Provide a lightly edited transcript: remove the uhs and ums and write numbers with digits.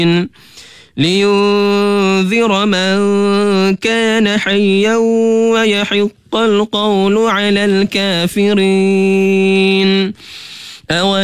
لينذر من كان حيا ويحق القول على الكافرين.